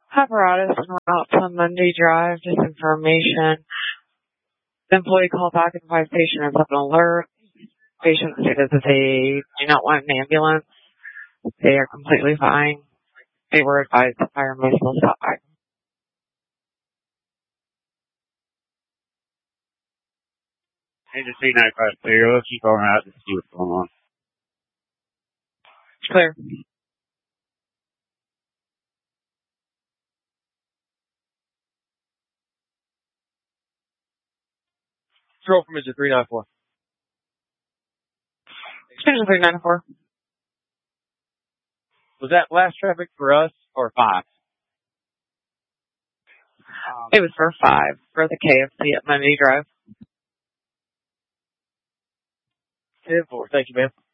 Apparatus en route to Monday Drive, disinformation. The employee called back and advised patient has an alert. Patient stated that they do not want an ambulance. They are completely fine. They were advised that fire marshal will stop by. Agency 95 clear. Let's keep going out and see what's going on. Clear. Control from Midget 394. Extension 394. Was that last traffic for us or 5? It was for 5 for the KFC at Monday Drive. 10-4. Thank you, ma'am.